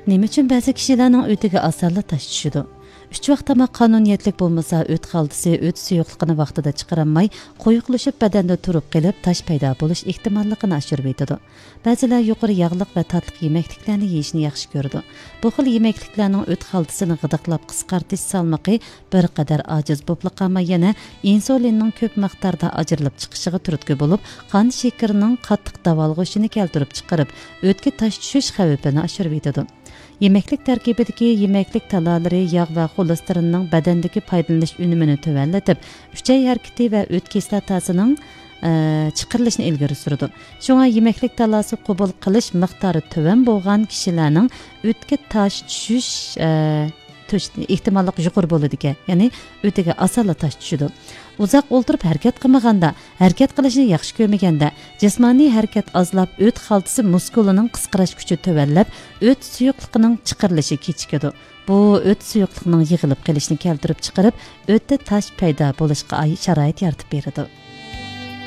Nima uchun ba'zi kishilarning o'tiga osonla tosh tushadi? 3 vaqt tamoq qonuniyatlik bo'lmasa, o't xaltisi o't suyuqligini vaqtida chiqarilmay, qo'yiqlashib badanda turib qilib, tosh paydo bo'lish ehtimolligini oshirib aytadi. Ba'zilar yuqori yog'liq va tatliq yemekliklarni yeyishni yaxshi ko'radi. Bu xil yemekliklarning o't xaltisini g'idiqlab qisqartish salmoqi bir qadar ojiz bo'lib qolmay, yana insulinning ko'p miqdorda ajrilib chiqishiga turtki bo'lib, qon shakarining qattiq davolg'ishini keltirib chiqarib, o'tga tosh tushish xavfini oshirib aytadi. Yemeklik tarkibidagi yemeklik talalari yog' va xolesterinning badandagi foydalanish unumini tuvanlatib, uchay harakati va o't kislotasining chiqarilishini ilgari surdi. Shunga yemeklik talasi qabul qilish miqdori tuvan bo'lgan kishilarning o'tga tosh tushish ehtimollik yuqori bo'ladi ekan. Ya'ni o'tiga osonla tosh tushadi. Uzoq o'ltirib harakat qilmaganda, harakat qilishni yaxshi ko'rmaganda, jismoniy harakat ozlab, o't xaltisi muskulining qisqarash kuchi tuvanlab, o't suyuqligining chiqarilishi kechikadi. Bu o't suyuqligining yig'ilib qolishini keltirib chiqarib, o'tda tosh paydo bo'lishiga sharoit yaratib beradi.